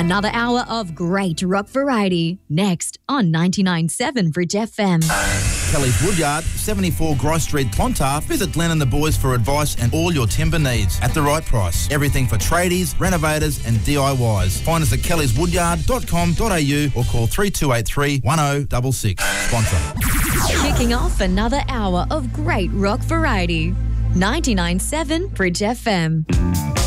Another hour of great rock variety next on 99.7 Bridge FM. Kelly's Woodyard, 74 Grice Street, Clontarf. Visit Glenn and the boys for advice and all your timber needs at the right price. Everything for tradies, renovators and DIYs. Find us at kellyswoodyard.com.au or call 3283 1066. Sponsor. Kicking off another hour of great rock variety. 99.7 Bridge FM.